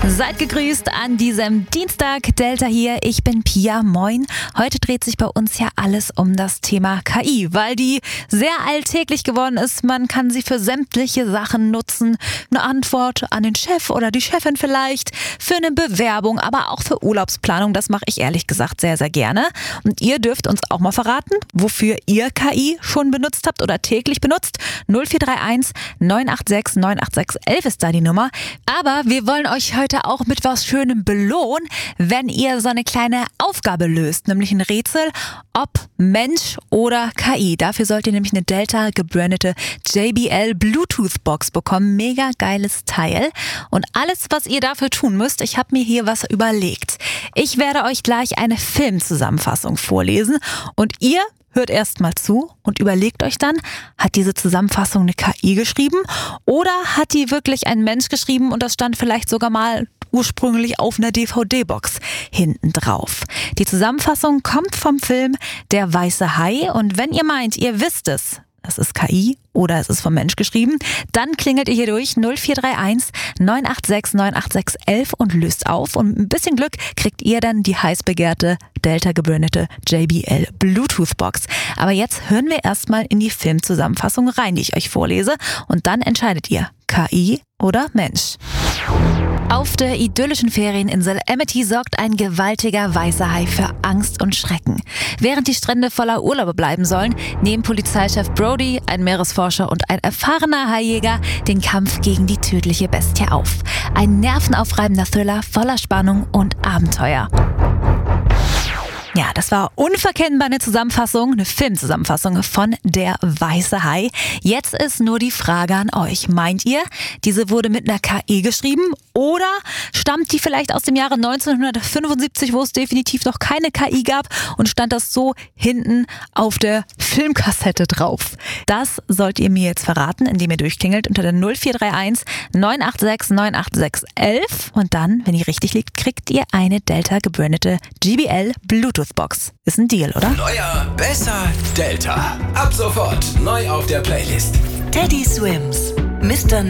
Seid gegrüßt an diesem Dienstag. Delta hier, ich bin Pia, moin. Heute dreht sich bei uns ja alles um das Thema KI, weil die sehr alltäglich geworden ist. Man kann sie für sämtliche Sachen nutzen. Eine Antwort an den Chef oder die Chefin vielleicht, für eine Bewerbung, aber auch für Urlaubsplanung. Das mache ich ehrlich gesagt sehr, sehr gerne. Und ihr dürft uns auch mal verraten, wofür ihr KI schon benutzt habt oder täglich benutzt. 0431 986 986 11 ist da die Nummer. Aber wir wollen euch heute auch mit was Schönem belohnen, wenn ihr so eine kleine Aufgabe löst, nämlich ein Rätsel, ob Mensch oder KI. Dafür sollt ihr nämlich eine Delta gebrandete JBL Bluetooth Box bekommen. Mega geiles Teil. Und alles, was ihr dafür tun müsst, ich habe mir hier was überlegt. Ich werde euch gleich eine Filmzusammenfassung vorlesen und ihr hört erst mal zu und überlegt euch dann, hat diese Zusammenfassung eine KI geschrieben oder hat die wirklich ein Mensch geschrieben und das stand vielleicht sogar mal ursprünglich auf einer DVD-Box hinten drauf. Die Zusammenfassung kommt vom Film Der weiße Hai und wenn ihr meint, ihr wisst es, das ist KI oder es ist vom Mensch geschrieben, dann klingelt ihr hier durch 0431 986 986 11 und löst auf und mit ein bisschen Glück kriegt ihr dann die heiß begehrte Delta gebrandete JBL Bluetooth Box. Aber jetzt hören wir erstmal in die Filmzusammenfassung rein, die ich euch vorlese und dann entscheidet ihr, KI oder Mensch. Auf der idyllischen Ferieninsel Amity sorgt ein gewaltiger weißer Hai für Angst und Schrecken. Während die Strände voller Urlauber bleiben sollen, nehmen Polizeichef Brody, ein Meeresforscher und ein erfahrener Haijäger den Kampf gegen die tödliche Bestie auf. Ein nervenaufreibender Thriller voller Spannung und Abenteuer. Ja, das war unverkennbar eine Zusammenfassung, eine Filmzusammenfassung von Der weiße Hai. Jetzt ist nur die Frage an euch. Meint ihr, diese wurde mit einer KI geschrieben oder stammt die vielleicht aus dem Jahre 1975, wo es definitiv noch keine KI gab und stand das so hinten auf der Filmkassette drauf? Das sollt ihr mir jetzt verraten, indem ihr durchklingelt unter der 0431 986 986 11 und dann, wenn ihr richtig liegt, kriegt ihr eine Delta gebrandete JBL Bluetooth Box. Ist ein Deal, oder? Neuer, besser, Delta. Ab sofort neu auf der Playlist. Teddy Swims, Mr.